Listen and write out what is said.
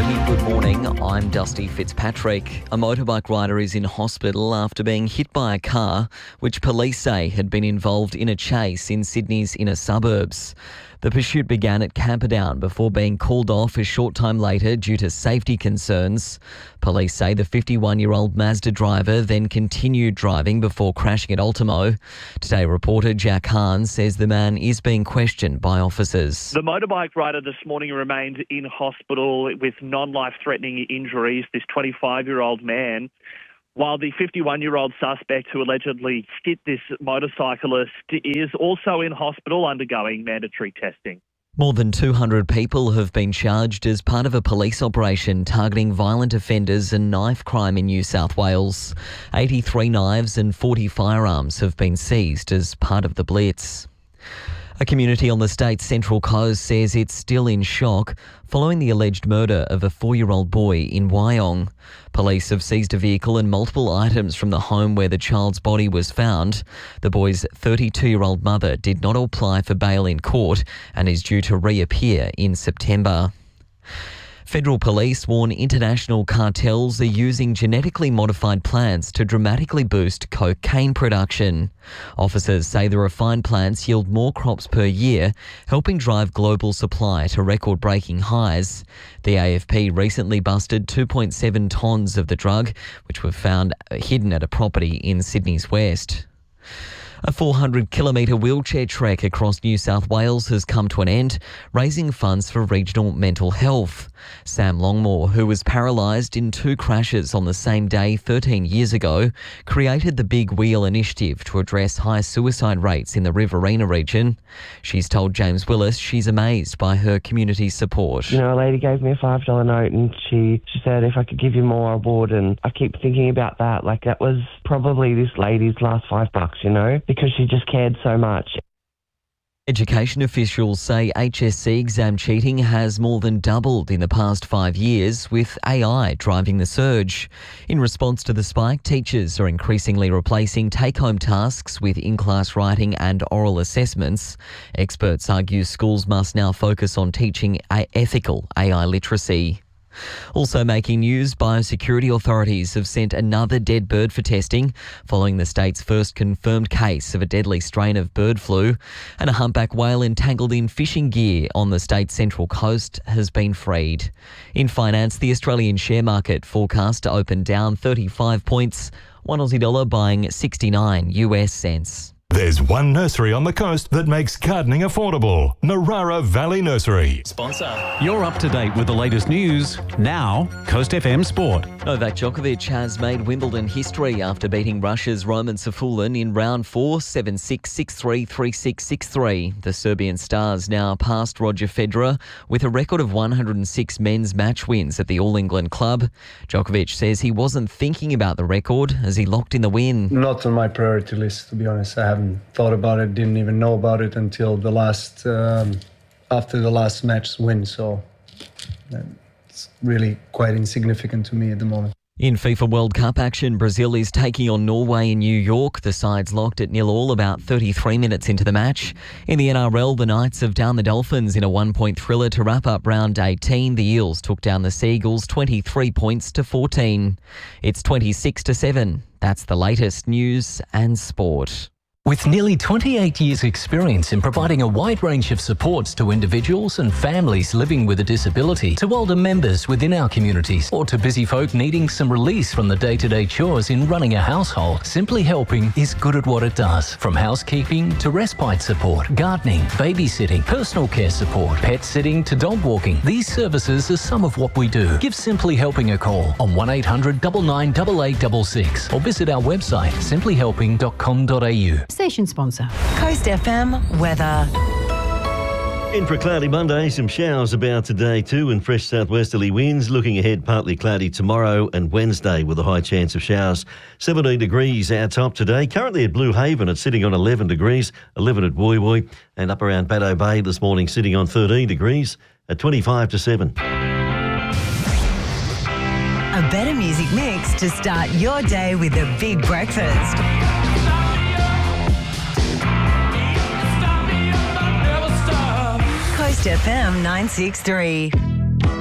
9:30. Good morning. I'm Dusty Fitzpatrick. A motorbike rider is in hospital after being hit by a car, which police say had been involved in a chase in Sydney's inner suburbs. The pursuit began at Camperdown before being called off a short time later due to safety concerns. Police say the 51-year-old Mazda driver then continued driving before crashing at Ultimo. Today reporter Jack Hahn says the man is being questioned by officers. The motorbike rider this morning remained in hospital with non-life-threatening injuries, this 25-year-old man, while the 51-year-old suspect who allegedly hit this motorcyclist is also in hospital undergoing mandatory testing. More than 200 people have been charged as part of a police operation targeting violent offenders and knife crime in New South Wales. 83 knives and 40 firearms have been seized as part of the blitz. A community on the state's Central Coast says it's still in shock following the alleged murder of a 4-year-old boy in Wyong. Police have seized a vehicle and multiple items from the home where the child's body was found. The boy's 32-year-old mother did not apply for bail in court and is due to reappear in September. Federal police warn international cartels are using genetically modified plants to dramatically boost cocaine production. Officers say the refined plants yield more crops per year, helping drive global supply to record-breaking highs. The AFP recently busted 2.7 tonnes of the drug, which were found hidden at a property in Sydney's west. A 400-kilometre wheelchair trek across New South Wales has come to an end, raising funds for regional mental health. Sam Longmore, who was paralysed in 2 crashes on the same day 13 years ago, created the Big Wheel initiative to address high suicide rates in the Riverina region. She's told James Willis she's amazed by her community support. You know, a lady gave me a $5 note and she said if I could give you more, I would. And I keep thinking about that. Like, that was probably this lady's last $5, you know, because she just cared so much. Education officials say HSC exam cheating has more than doubled in the past 5 years, with AI driving the surge. In response to the spike, teachers are increasingly replacing take-home tasks with in-class writing and oral assessments. Experts argue schools must now focus on teaching ethical AI literacy. Also making news, biosecurity authorities have sent another dead bird for testing following the state's first confirmed case of a deadly strain of bird flu. And a humpback whale entangled in fishing gear on the state's Central Coast has been freed. In finance, the Australian share market forecast to open down 35 points, one Aussie dollar buying 69 US cents. There's one nursery on the coast that makes gardening affordable. Narara Valley Nursery. Sponsor. You're up to date with the latest news. Now, Coast FM Sport. Novak Djokovic has made Wimbledon history after beating Russia's Roman Safulin in round 4, 7-6, 6-3, 3-6, 6-3. The Serbian star's now passed Roger Federer with a record of 106 men's match wins at the All England club. Djokovic says he wasn't thinking about the record as he locked in the win. Not on my priority list, to be honest. I haven't thought about it, didn't even know about it until the last after the last match win, so it's really quite insignificant to me at the moment. In FIFA World Cup action, Brazil is taking on Norway in New York. The sides locked at 0-0 about 33 minutes into the match. In the NRL, the Knights have downed the Dolphins in a 1-point thriller to wrap up round 18. The Eels took down the Seagulls 23 points to 14. It's 26-7. That's the latest news and sport. With nearly 28 years' experience in providing a wide range of supports to individuals and families living with a disability, to older members within our communities, or to busy folk needing some release from the day-to-day chores in running a household, Simply Helping is good at what it does. From housekeeping to respite support, gardening, babysitting, personal care support, pet sitting to dog walking, these services are some of what we do. Give Simply Helping a call on 1800 99 8866 or visit our website simplyhelping.com.au. Station sponsor. Coast FM weather. In for a cloudy Monday, some showers about today too, and fresh southwesterly winds. Looking ahead, partly cloudy tomorrow and Wednesday with a high chance of showers. 17 degrees our top today. Currently at Blue Haven, it's sitting on 11 degrees, 11 at Woy Woy, and up around Baddo Bay this morning sitting on 13 degrees at 25-7. A better music mix to start your day with a big breakfast. Coast FM 963.